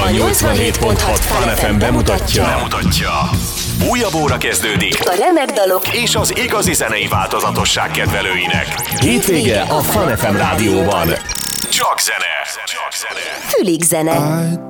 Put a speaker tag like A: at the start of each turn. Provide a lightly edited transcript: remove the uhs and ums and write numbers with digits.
A: 87.6 Fun FM bemutatja. Újabb óra kezdődik
B: A remek dalok
A: és az igazi zenei változatosság kedvelőinek. Hétvége a Fun FM rádióban. Csak zene.
B: fülig zene.